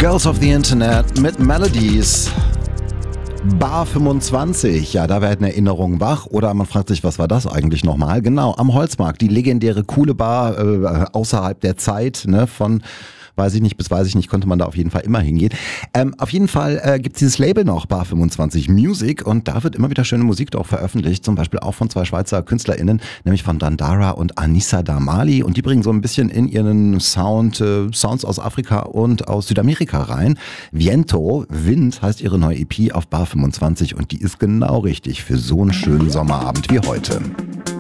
Girls of the Internet mit Melodies. Bar 25, ja, da werden Erinnerungen wach. Oder man fragt sich, was war das eigentlich nochmal? Genau, am Holzmarkt, die legendäre coole Bar außerhalb der Zeit, ne, von weiß ich nicht bis weiß ich nicht, konnte man da auf jeden Fall immer hingehen. Auf jeden Fall gibt's dieses Label noch, Bar 25 Music, und da wird immer wieder schöne Musik auch veröffentlicht, zum Beispiel auch von zwei Schweizer KünstlerInnen, nämlich von Dandara und Anissa Damali, und die bringen so ein bisschen in ihren Sounds aus Afrika und aus Südamerika rein. Viento, Wind heißt ihre neue EP auf Bar 25, und die ist genau richtig für so einen schönen Sommerabend wie heute.